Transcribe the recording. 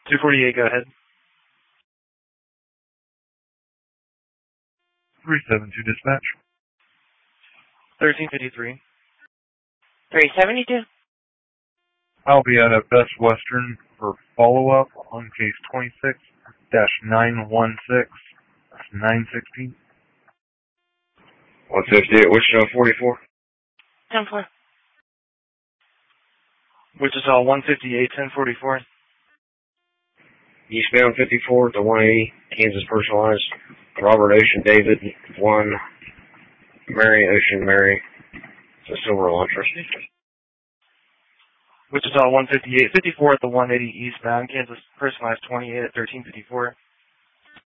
248, go ahead. 372 dispatch. 1353. 372. I'll be at a Best Western for follow-up on case 26-916. That's 916. 150 at Wichita 44. 10-4. Wichita 158, 1044. Eastbound 54 to 180, Kansas personalized. Robert Ocean David 1, Mary Ocean Mary. It's a silver Elantra. Wichita 158, 54 at the 180 eastbound, Kansas personalized 28 at 1354.